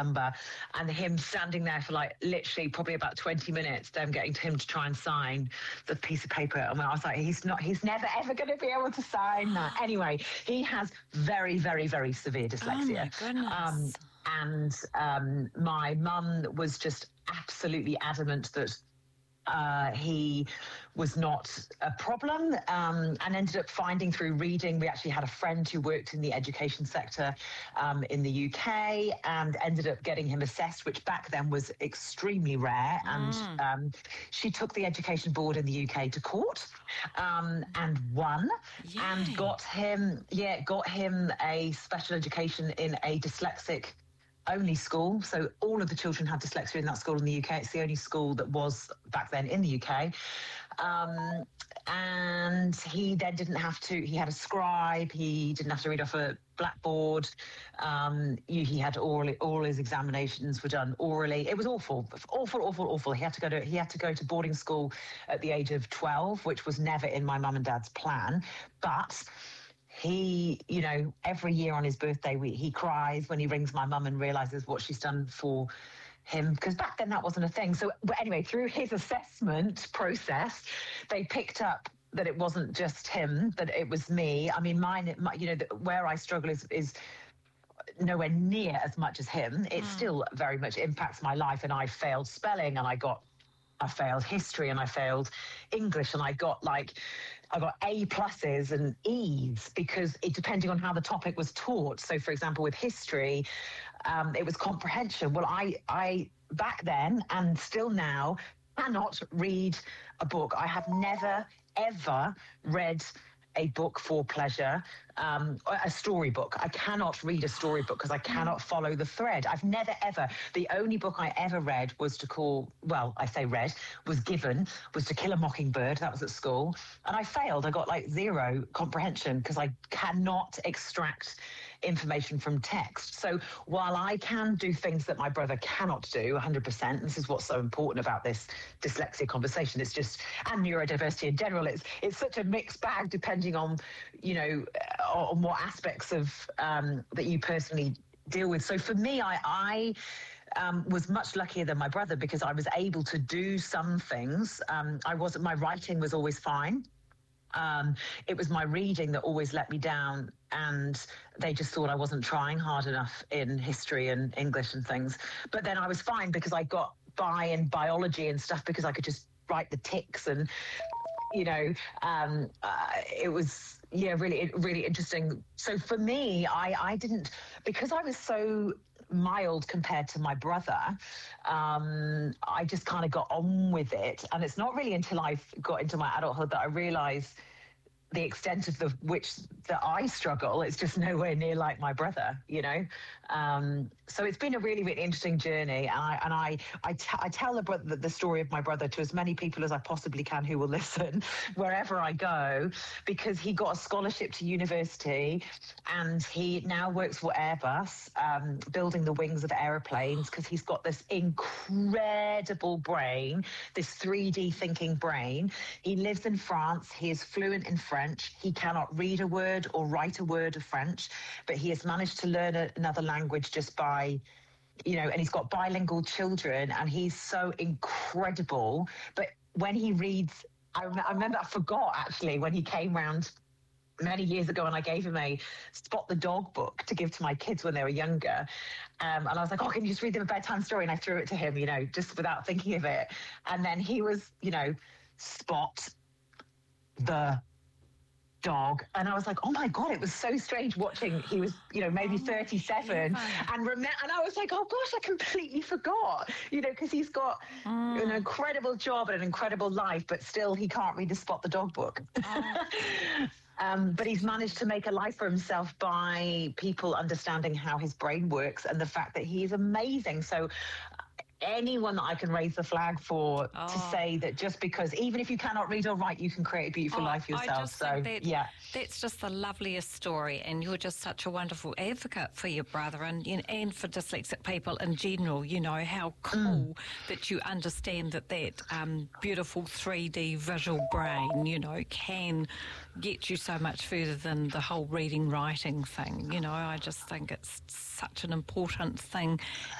number, and him standing there for like literally probably about 20 minutes, them getting him to try and sign the piece of paper. And I was like, he's never ever going to be able to sign that. Anyway, he has very, very, very severe dyslexia. Oh my goodness. And my mum was just absolutely adamant that he was not a problem, and ended up finding through reading. We actually had a friend who worked in the education sector in the UK, and ended up getting him assessed, which back then was extremely rare. And she took the education board in the UK to court, and won. Yay. And got him a special education in a dyslexic only school. So all of the children had dyslexia in that school in the UK. It's the only school that was back then in the UK. And he then didn't have to, he had a scribe, he didn't have to read off a blackboard. He had all his examinations were done orally. It was awful. He had to go to boarding school at the age of 12, which was never in my mum and dad's plan. But he, every year on his birthday, he cries when he rings my mum and realises what she's done for him, because back then that wasn't a thing. So anyway, through his assessment process, they picked up that it wasn't just him, that it was me. I mean, where I struggle is nowhere near as much as him. It still very much impacts my life, and I failed spelling, and I failed history, and I failed English, and I got A pluses and E's because it depending on how the topic was taught. So, for example, with history, it was comprehension. Well, I back then and still now cannot read a book. I have never ever read a book for pleasure, a storybook. I cannot read a storybook because I cannot follow the thread. I've never ever, the only book I ever read was To Kill a Mockingbird. That was at school. And I failed. I got zero comprehension because I cannot extract information from text. So while I can do things that my brother cannot do 100%, this is what's so important about this dyslexia conversation, it's just, and neurodiversity in general, it's such a mixed bag depending on, on what aspects of that you personally deal with. So for me, I was much luckier than my brother because I was able to do some things. My writing was always fine. It was my reading that always let me down, and they just thought I wasn't trying hard enough in history and English and things. But then I was fine because I got by in biology and stuff because I could just write the ticks, and it was really interesting. So for me, I didn't, because I was so mild compared to my brother, I just kind of got on with it. And it's not really until I got into my adulthood that I realized the extent of that I struggle. It's just nowhere near like my brother, So it's been a really, really interesting journey. And I tell the story of my brother to as many people as I possibly can who will listen wherever I go, because he got a scholarship to university and he now works for Airbus, building the wings of aeroplanes, because he's got this incredible brain, this 3D thinking brain. He lives in France. He is fluent in French. He cannot read a word or write a word of French, but he has managed to learn another language just by, and he's got bilingual children, and he's so incredible. But when he reads, I forgot actually when he came round many years ago, and I gave him a Spot the Dog book to give to my kids when they were younger. And I was like, can you just read them a bedtime story? And I threw it to him, just without thinking of it. And then he was, Spot the Dog. And I was like, oh my God, it was so strange watching. He was, maybe 37. And I was like, oh gosh, I completely forgot, because he's got an incredible job and an incredible life, but still he can't read the Spot the Dog book. But he's managed to make a life for himself by people understanding how his brain works and the fact that he's amazing. So anyone that I can raise the flag for to say that just because, even if you cannot read or write, you can create a beautiful life yourself. I just think that's just the loveliest story, and you're just such a wonderful advocate for your brother and for dyslexic people in general. How cool that you understand that beautiful 3D visual brain, can get you so much further than the whole reading, writing thing. I just think it's such an important thing.